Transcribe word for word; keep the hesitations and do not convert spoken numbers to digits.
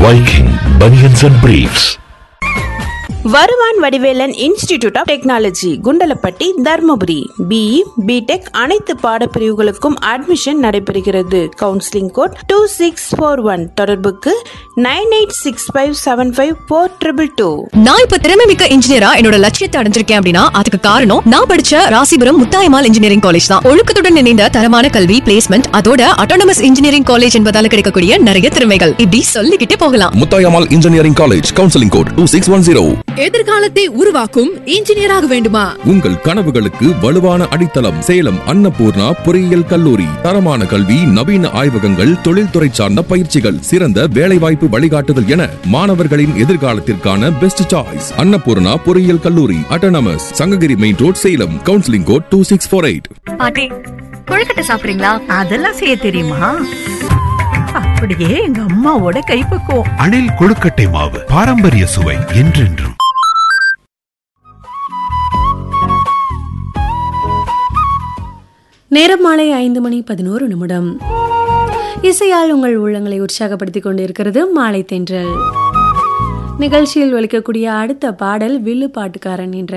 Viking Bunions and Briefs. வருவான் Vadivelan institute of technology Kundalapatti Dharmapuri. BE BTech அனைத்து பாடப்பிரிவுகளுக்கும் admission நடைபெறுகிறது. Counselling code two six four one. தொடர்புக்கு nine eight six five seven five four triple two. நான் இப்ப திறமைமிக்க இன்ஜினியரா என்னோட லட்சியத்தை அடைஞ்சிருக்கேன் அப்படின்னா அதுக்கு காரணம் நான் படிச்ச ராசிபுரம் முத்தாயம்மாள் இன்ஜினியரிங் காலேஜ் தான். ஒழுக்கத்துடன் இணைந்த தரமான கல்வி, பிளேஸ்மெண்ட், அதோட அட்டானமஸ் இன்ஜினியரிங் காலேஜ் என்பதால கிடைக்கக்கூடிய நிறைய திறமைகள் இப்படி சொல்லிக்கிட்டே போகலாம். Muthayammal engineering college, counselling code two six one zero. எதிர்காலத்தை உருவாக்கும் இன்ஜினியராக வேண்டுமா? உங்கள் கனவுகளுக்கு வலுவான அடித்தளம் சேலம் அன்னபூர்ணா பொறியியல் கல்லூரி. தரமான கல்வி, நவீன ஆய்வகங்கள், தொழில்துறை சார்ந்த பயிற்சிகள், சிறந்த வேலைவாய்ப்பு வழிகாட்டுதல் என மாணவர்களின் எதிர்காலத்திற்கான பெஸ்ட் சாய்ஸ் அன்னபூர்ணா பொறியியல் கல்லூரி, autonomous, Sankagiri main road, Salem. Counselling code two six four eight. பாட்டி, கொழுக்கட்டை சாப்பிடுறீங்களா? அதெல்லாம் செய்ய தெரியுமா? அப்படியே எங்க அம்மாவோட கைப்பக்குவம். அணில் கொழுக்கட்டை மாவு, பாரம்பரிய சுவை என்றென்றும். நேரம் மாலை ஐந்து மணி பதினோரு நிமிடம். இசையால் உங்கள் உள்ளங்களை உற்சாகப்படுத்திக் கொண்டிருக்கிறது மாலை தென்றல். நிகழ்ச்சியில் ஒலிக்கக்கூடிய அடுத்த பாடல் வில்லு பாட்டுக்காரன் என்ற